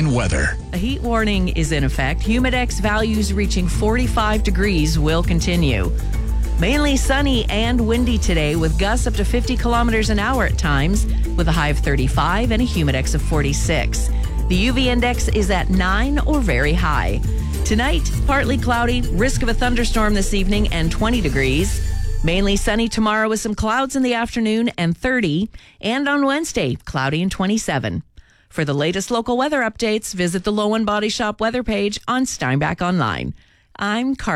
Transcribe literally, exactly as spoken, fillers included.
nine weather. A heat warning is in effect. Humidex values reaching forty-five degrees will continue. Mainly sunny and windy today with gusts up to fifty kilometers an hour at times, with a high of thirty-five and a humidex of forty-six. The U V index is at nine or very high. Tonight, partly cloudy, risk of a thunderstorm this evening and twenty degrees. Mainly sunny tomorrow with some clouds in the afternoon and thirty. And on Wednesday, cloudy and twenty-seven. For the latest local weather updates, visit the Lowen Body Shop weather page on Steinbach Online. I'm Carly.